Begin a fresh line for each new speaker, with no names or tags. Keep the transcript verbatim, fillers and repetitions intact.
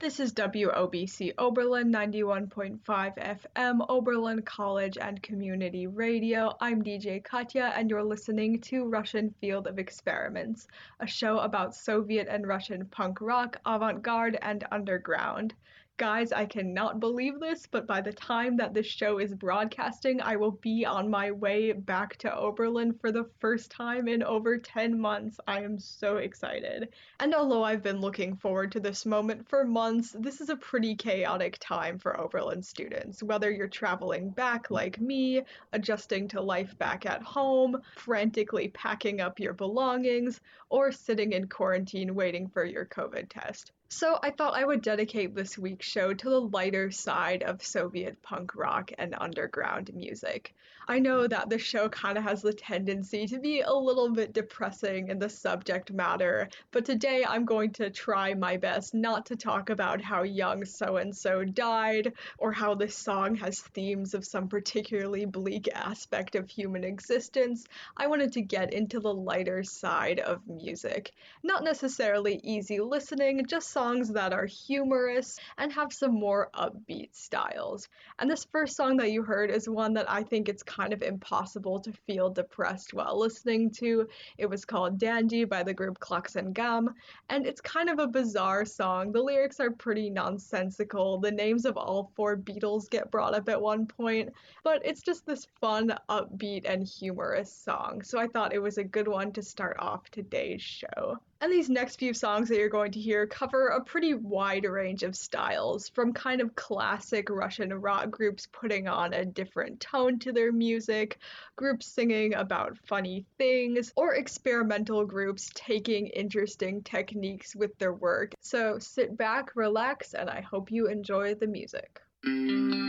This is W O B C Oberlin ninety-one point five F M, Oberlin College and Community Radio. I'm D J Katya, and you're listening to Russian Field of Experiments, a show about Soviet and Russian punk rock, avant-garde, and underground. Guys, I cannot believe this, but by the time that this show is broadcasting, I will be on my way back to Oberlin for the first time in over ten months. I am so excited. And although I've been looking forward to this moment for months, this is a pretty chaotic time for Oberlin students. Whether you're traveling back like me, adjusting to life back at home, frantically packing up your belongings, or sitting in quarantine waiting for your COVID test. So I thought I would dedicate this week's show to the lighter side of Soviet punk rock and underground music. I know that the show kind of has the tendency to be a little bit depressing in the subject matter, but today I'm going to try my best not to talk about how young so-and-so died, or how this song has themes of some particularly bleak aspect of human existence. I wanted to get into the lighter side of music. Not necessarily easy listening, just songs that are humorous and have some more upbeat styles. And this first song that you heard is one that I think it's kind of impossible to feel depressed while listening to. It was called Dandy by the group Klaxon Gam, and it's kind of a bizarre song. The lyrics are pretty nonsensical. The names of all four Beatles get brought up at one point, but it's just this fun, upbeat, and humorous song. So I thought it was a good one to start off today's show. And these next few songs that you're going to hear cover a pretty wide range of styles, from kind of classic Russian rock groups putting on a different tone to their music, groups singing about funny things, or experimental groups taking interesting techniques with their work. So sit back, relax, and I hope you enjoy the music.